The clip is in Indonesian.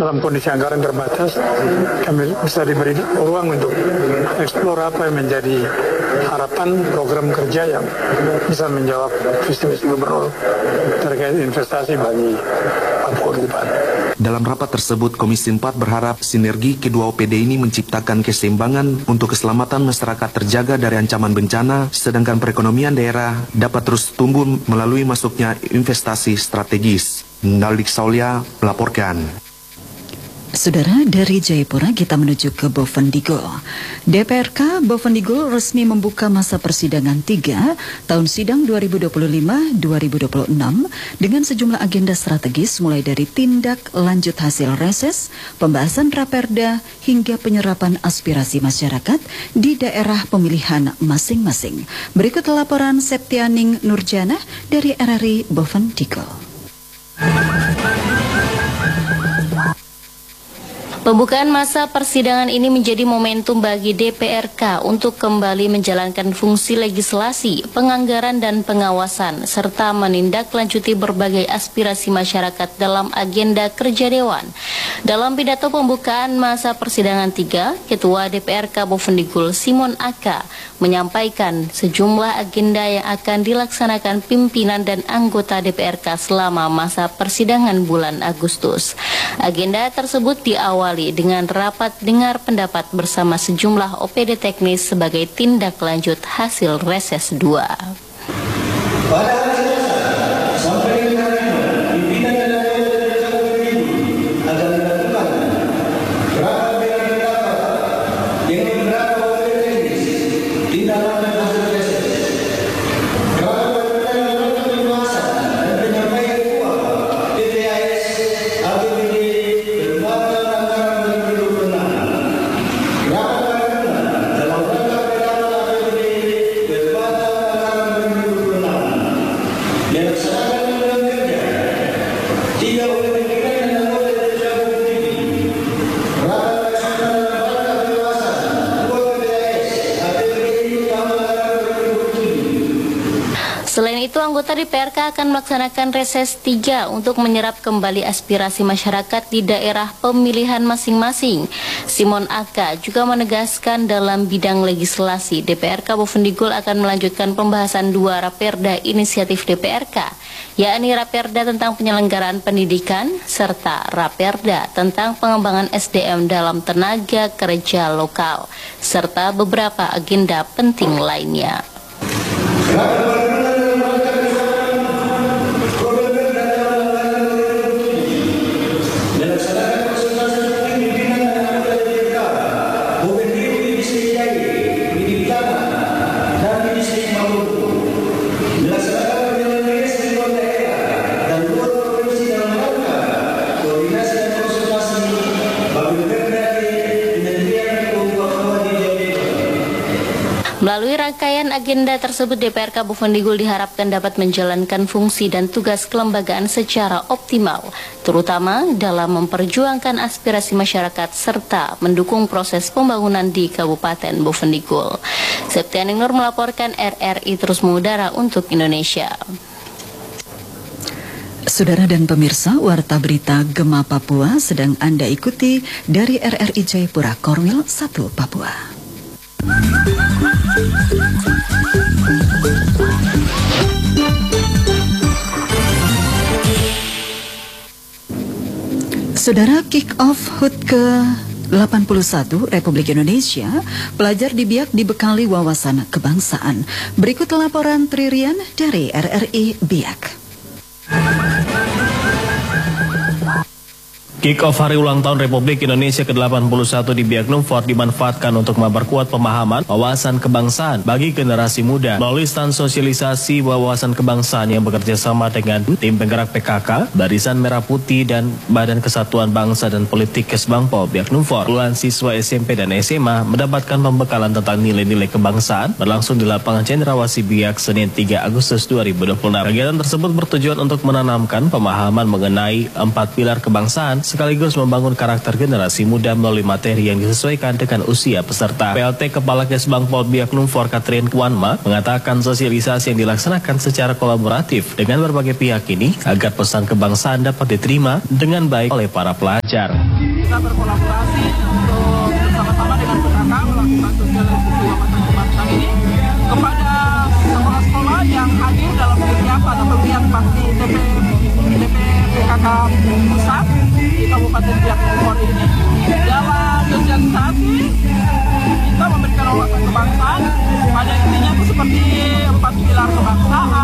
dalam kondisi anggaran terbatas, kami bisa diberi ruang untuk eksplor apa yang menjadi harapan program kerja yang bisa menjawab visi misi gubernur terkait investasi bagi Papua ke depan. Dalam rapat tersebut, Komisi 4 berharap sinergi kedua OPD ini menciptakan keseimbangan untuk keselamatan masyarakat terjaga dari ancaman bencana, sedangkan perekonomian daerah dapat terus tumbuh melalui masuknya investasi strategis. Naldik Saulia melaporkan. Saudara, dari Jayapura kita menuju ke Bovendigul. DPRK Bovendigul resmi membuka masa persidangan 3 tahun sidang 2025-2026 dengan sejumlah agenda strategis mulai dari tindak lanjut hasil reses, pembahasan raperda hingga penyerapan aspirasi masyarakat di daerah pemilihan masing-masing. Berikut laporan Septianing Nurjana dari RRI Bovendigul. Pembukaan masa persidangan ini menjadi momentum bagi DPRK untuk kembali menjalankan fungsi legislasi, penganggaran dan pengawasan, serta menindaklanjuti berbagai aspirasi masyarakat dalam agenda kerja Dewan. Dalam pidato pembukaan masa persidangan 3, Ketua DPRK Bovendigul Simon Aka menyampaikan sejumlah agenda yang akan dilaksanakan pimpinan dan anggota DPRK selama masa persidangan bulan Agustus. Agenda tersebut diawali dengan rapat dengar pendapat bersama sejumlah OPD teknis sebagai tindak lanjut hasil reses 2. Pada hari Selasa, sampai dengan hari ini, pimpinan dan anggota DPRK Bovendigul akan melakukan rapat dengar pendapat dengan beberapa OPD teknis tindak lanjut hasil reses. Rapat berkaitan pembahasan dan penyampaian uang PPAS APBD berbagai Selain itu, anggota DPRK akan melaksanakan reses 3 untuk menyerap kembali aspirasi masyarakat di daerah pemilihan masing-masing. Simon Aka juga menegaskan dalam bidang legislasi, DPRK Bovendigul akan melanjutkan pembahasan 2 raperda inisiatif DPRK, yakni raperda tentang penyelenggaraan pendidikan serta raperda tentang pengembangan SDM dalam tenaga kerja lokal, serta beberapa agenda penting lainnya. Melalui rangkaian agenda tersebut, DPRK Bovendigul diharapkan dapat menjalankan fungsi dan tugas kelembagaan secara optimal, terutama dalam memperjuangkan aspirasi masyarakat serta mendukung proses pembangunan di Kabupaten Bovendigul. Septianing Nur melaporkan, RRI terus mengudara untuk Indonesia. Saudara dan pemirsa, Warta Berita Gema Papua sedang Anda ikuti dari RRI Jayapura, Korwil 1 Papua. Saudara, kick-off HUT ke-81 Republik Indonesia, pelajar di Biak dibekali wawasan kebangsaan. Berikut laporan Tririan dari RRI Biak. Kick-off Hari Ulang Tahun Republik Indonesia ke-81 di Biak Numfor dimanfaatkan untuk memperkuat pemahaman wawasan kebangsaan bagi generasi muda melalui stand sosialisasi wawasan kebangsaan yang bekerja sama dengan tim penggerak PKK, Barisan Merah Putih dan Badan Kesatuan Bangsa dan Politik Kesbangpol Biak Numfor. Puluhan siswa SMP dan SMA mendapatkan pembekalan tentang nilai-nilai kebangsaan berlangsung di lapangan Cendrawasih Biak Senin 3 Agustus 2026. Kegiatan tersebut bertujuan untuk menanamkan pemahaman mengenai 4 pilar kebangsaan sekaligus membangun karakter generasi muda melalui materi yang disesuaikan dengan usia peserta. PLT Kepala Kesbangpol Biaknum For Katrin Kwanma mengatakan sosialisasi yang dilaksanakan secara kolaboratif dengan berbagai pihak ini agar pesan kebangsaan dapat diterima dengan baik oleh para pelajar. Kita berkolaborasi untuk bersama-sama dengan PKK melakukan sosialisasi wawasan kebangsaan ini kepada sekolah-sekolah yang hadir dalam kegiatan atau kegiatan bakti PKK pusat di Kabupaten Biaknum ini. Dalam sosialisasi